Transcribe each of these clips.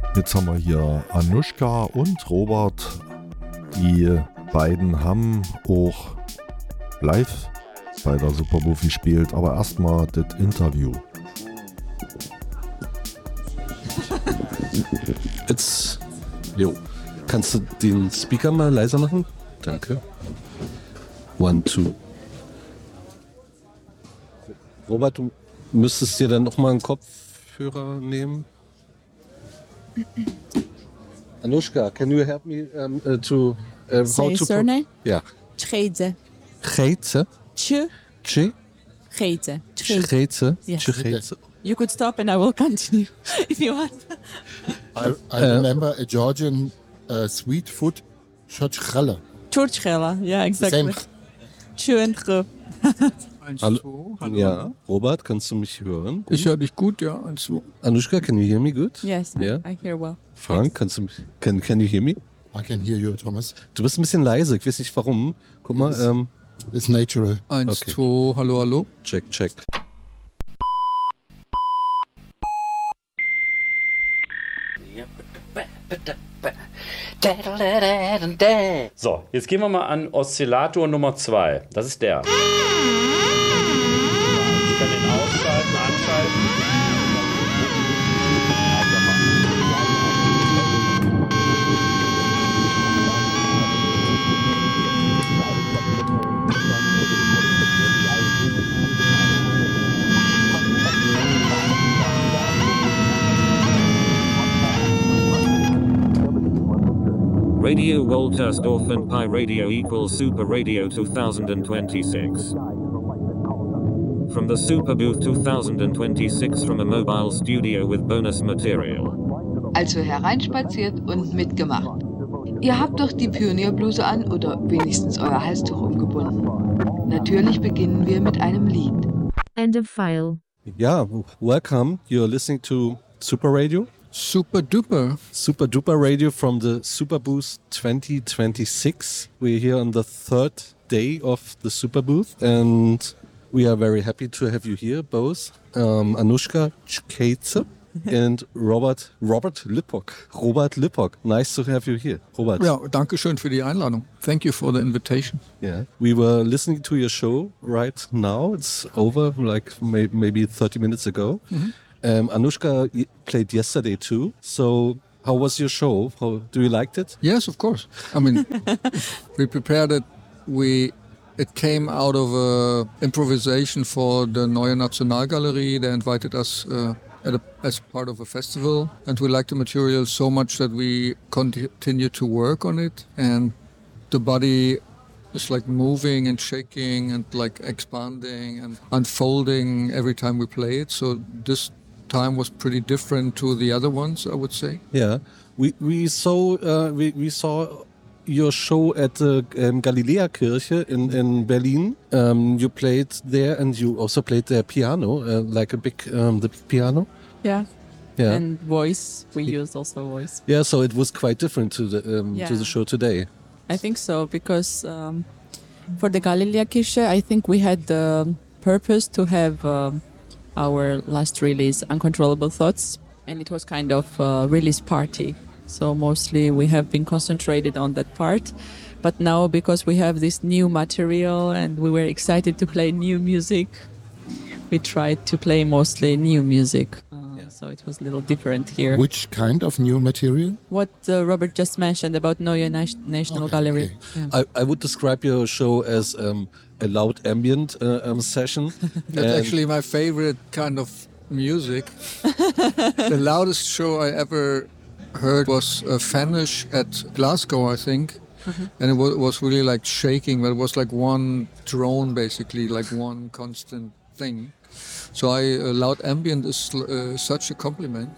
Jetzt haben wir hier Anushka und Robert. Die beiden haben auch live bei der Superbooth gespielt, aber erstmal das Interview. Jetzt, jo, kannst du den Speaker mal leiser machen? Danke. 1, 2. Robert, du müsstest dir dann nochmal einen Kopfhörer nehmen. Anushka, can you help me to Say surname? Yeah. Tcheze. Geitse? Tcheze. Geitse? Yes. You could stop and I will continue if you want. I remember a Georgian sweet food, churchchella. Churchchella, yeah, exactly. Churchchella. Hallo. Ja, Robert, kannst du mich hören? Ich höre dich gut, ja. 1, 2. Anushka, can you hear me good? Yes, Yeah. I hear well. Frank, kannst du mich, can you hear me? I can hear you, Thomas. Du bist ein bisschen leise, ich weiß nicht warum. Guck mal, It's natural. 1, Okay. 2, hallo, hallo. check. So, jetzt gehen wir mal an Oszillator Nummer 2. Das ist der. Ich kann den ausschalten, anschalten. Radio Woltersdorf and Pi Radio equals Super Radio 2026. From the Super Booth 2026 from a mobile studio with bonus material. Also hereinspaziert und mitgemacht. Ihr habt doch die Pionierbluse an oder wenigstens euer Halstuch umgebunden. Natürlich beginnen wir mit einem Lied. End of file. Yeah, welcome. You're listening to Super Radio. Super duper. Super Duper Radio from the Super Booth 2026. We're here on the 3rd day of the Super Booth and we are very happy to have you here both. Anushka Tcheze and Robert Lippock. Robert Lippock. Nice to have you here. Robert. Ja, danke schön für die Einladung. Thank you for the invitation. Yeah. We were listening to your show right now. It's over like maybe 30 minutes ago. Mhm. Anushka played yesterday too. So how was your show? Do you liked it? Yes, of course. I mean, we prepared it. It came out of improvisation for the Neue Nationalgalerie. They invited us as part of a festival, and we liked the material so much that we continued to work on it. And the body is like moving and shaking and like expanding and unfolding every time we play it. So this time was pretty different to the other ones, I would say. Yeah, we saw your show at the Galilea Kirche in Berlin. You played there, and you also played the piano, like the big piano. Yeah. Yeah. And voice. We used also voice. Yeah, so it was quite different to the show today. I think so, because for the Galilea Kirche, I think we had the purpose to have our last release, Uncontrollable Thoughts, and it was kind of a release party. So mostly we have been concentrated on that part. But now, because we have this new material and we were excited to play new music, we tried to play mostly new music. So it was a little different here. Which kind of new material? What Robert just mentioned about Neue National Gallery. Okay. Yeah. I would describe your show as a loud ambient session. That's actually my favorite kind of music. The loudest show I ever heard was Fanish at Glasgow, I think. Mm-hmm. And it was really like shaking, but it was like one drone basically, like one constant thing. So loud ambient is such a compliment.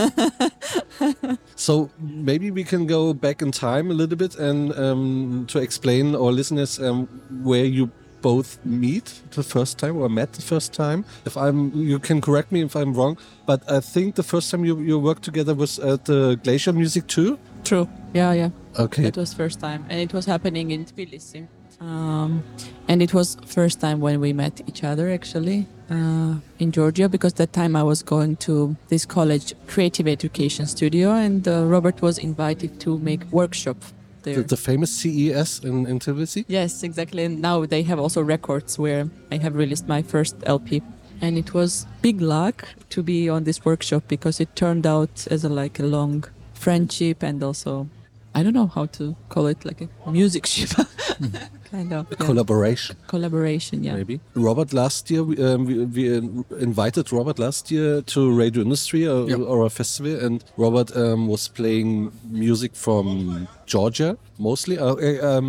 So maybe we can go back in time a little bit and to explain our listeners where you both meet the first time or met the first time. You can correct me if I'm wrong, but I think the first time you worked together was at the Glacier Music too. True. Yeah. Okay. It was first time, and it was happening in Tbilisi. And it was first time when we met each other actually in Georgia, because that time I was going to this college creative education studio, and Robert was invited to make workshop there. The famous CES in Tbilisi? Yes, exactly. And now they have also records where I have released my first LP. And it was big luck to be on this workshop, because it turned out as a long friendship, and also, I don't know how to call it, like a music ship. Kind of. Collaboration. Collaboration, yeah. Maybe. Robert, last year, we invited Robert last year to Radio Industry or a festival, and Robert was playing music from Georgia, mostly. All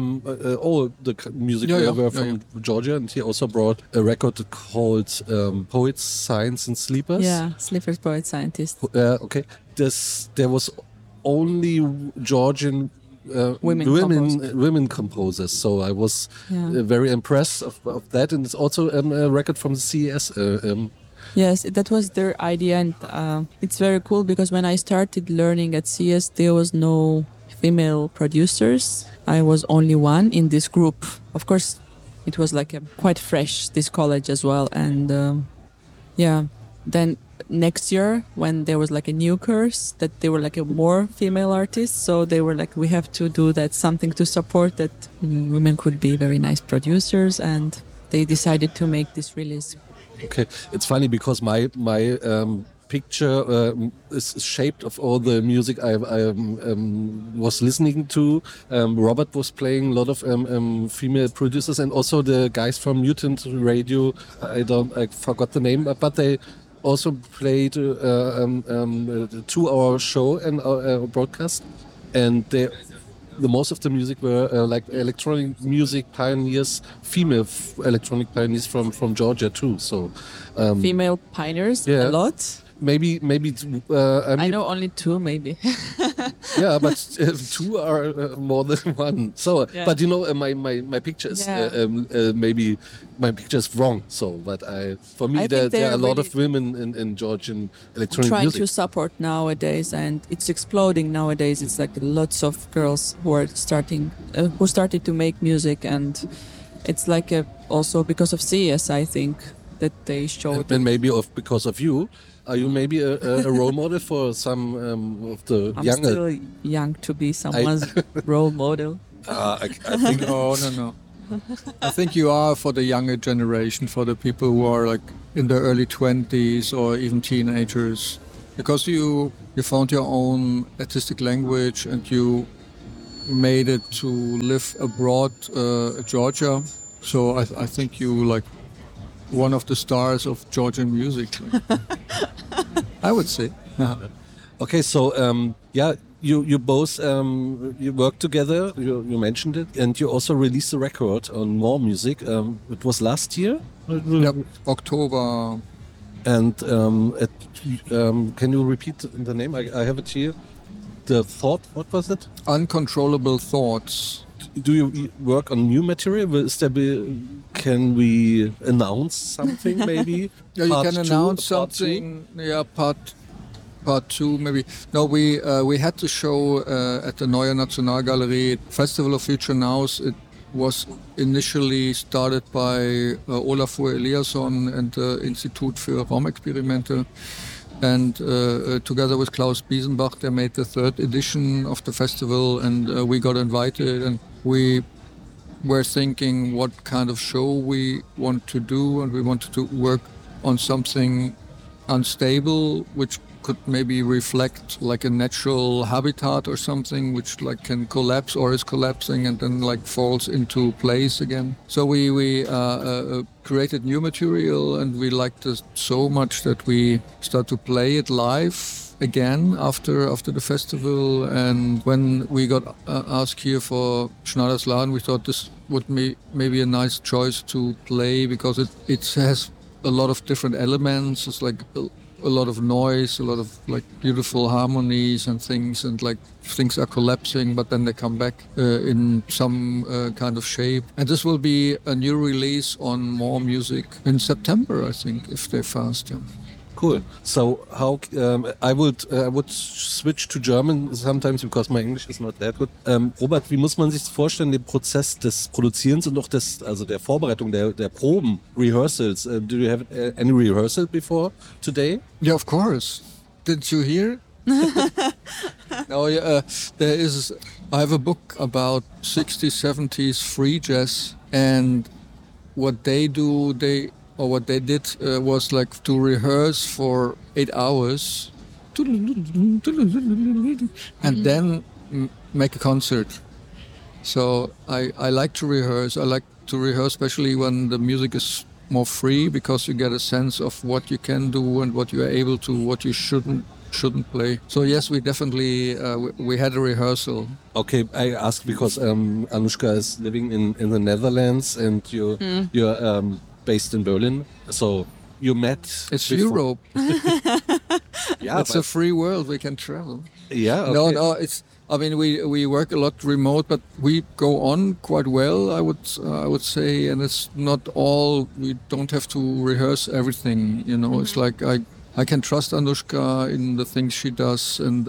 the music were from Georgia, and he also brought a record called Poets, Science and Sleepers. Yeah, Sleepers, Poets, Scientists. Okay. There was only Georgian women composers, so I was very impressed of that, and it's also a record from the CES. Yes, that was their idea, and it's very cool, because when I started learning at CES, there was no female producers. I was only one in this group. Of course, it was quite fresh, this college as well, and then next year, when there was a new course, that there were more female artists, so they were we have to do that, something to support that women could be very nice producers, and they decided to make this release. Okay, it's funny because my picture is shaped of all the music I was listening to. Robert was playing a lot of female producers, and also the guys from Mutant Radio. I forgot the name, but they also played a 2-hour show and broadcast, and the most of the music were electronic music pioneers, female electronic pioneers from Georgia too. So female pioneers, a lot. Maybe. I know only 2, maybe. Yeah, but 2 are more than one. So, but my picture is maybe my picture is wrong. So, but for me there are a lot of women in Georgian electronic trying music. To support nowadays, and it's exploding nowadays. It's lots of girls who are who started to make music, and it's also because of CES, I think, that they showed. And maybe because of you. Are you maybe a role model for some of the younger? I'm still young to be someone's role model. I think no. I think you are for the younger generation, for the people who are in their early 20s or even teenagers, because you found your own artistic language and you made it to live abroad, Georgia. So I think you one of the stars of Georgian music. I would say. Okay, so you both you worked together. You mentioned it, and you also released a record on More Music. It was last year. Yep, October. And can you repeat the name? I have it here. The Thought. What was it? Uncontrollable Thoughts. Do you work on new material? Can we announce something maybe? Yeah, you can announce something. Yeah, part 2 maybe. No, we had the show at the Neue Nationalgalerie Festival of Future Nows. It was initially started by Olafur Eliasson and the Institut für Raumexperimente. And together with Klaus Biesenbach, they made the 3rd edition of the festival, and we got invited, and we were thinking what kind of show we want to do, and we wanted to work on something unstable, which could maybe reflect a natural habitat or something, which can collapse or is collapsing and then falls into place again. So we created new material, and we liked it so much that we started to play it live again after the festival. And when we got asked here for Schneidersladen, we thought this would be maybe a nice choice to play, because it has a lot of different elements. It's a lot of noise, a lot of beautiful harmonies and things, and things are collapsing, but then they come back in some kind of shape. And this will be a new release on More Music in September, I think, if they're fast. Yeah. Cool. So how I would switch to German sometimes because my English is not that good. Robert, wie muss man sich vorstellen, den Prozess des Produzierens und auch der Vorbereitung der Proben, Rehearsals? Do you have any rehearsal before today? Yeah, of course. Didn't you hear? No, yeah, I have a book about 60s, 70s free jazz, and what they did was like to rehearse for 8 hours and then make a concert. So I like to rehearse. I like to rehearse especially when the music is more free, because you get a sense of what you can do and what you are able to, what you shouldn't play. So yes, we definitely we had a rehearsal. Okay, I ask because Anushka is living in the Netherlands and you're based in Berlin. So you met. It's before. Europe. Yeah, it's a free world. We can travel. Yeah. Okay. No. I mean, we work a lot remote, but we go on quite well. I would say, and it's not all. We don't have to rehearse everything. You know, It's like I can trust Anushka in the things she does, and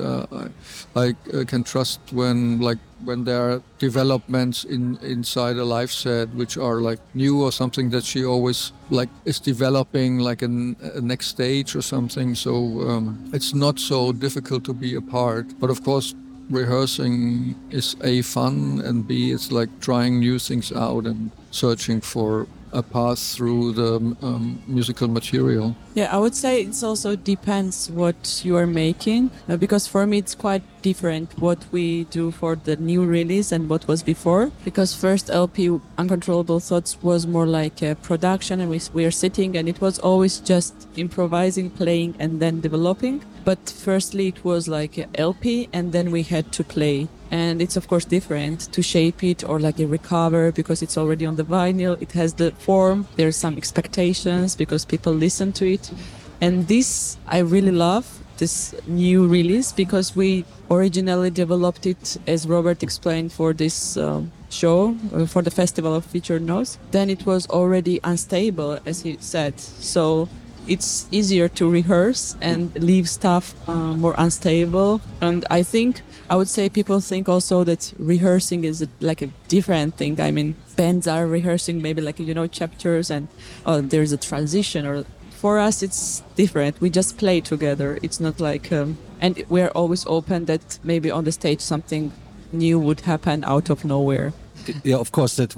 I can trust when there are developments inside a live set which are like new or something that she always like is developing, like a next stage or something. So it's not so difficult to be apart. But of course, rehearsing is A, fun, and B, it's like trying new things out and searching for a path through the musical material. Yeah, I would say it also depends what you are making, because for me it's quite different what we do for the new release and what was before. Because first LP, Uncontrollable Thoughts, was more like a production, and we are sitting, and it was always just improvising, playing, and then developing. But firstly it was like a LP, and then we had to play. And it's of course different to shape it or like a recover, because it's already on the vinyl, it has the form, there's some expectations because people listen to it. And this I really love, this new release, because we originally developed it, as Robert explained, for this show, for the Festival of Featured Notes. Then it was already unstable, as he said. So it's easier to rehearse and leave stuff more unstable. And I would say people think also that rehearsing is like a different thing. I mean, bands are rehearsing maybe like, chapters, and there's a transition. Or for us, it's different. We just play together. It's not like, and we're always open that maybe on the stage something new would happen out of nowhere. Yeah, of course. That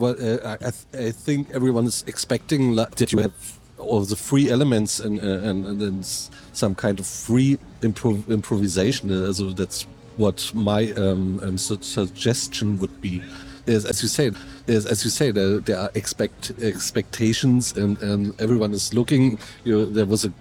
I think everyone is expecting that you have all the free elements and then some kind of free improvisation. So that's what my suggestion would be. As you say, there are expectations, and everyone is looking. There was a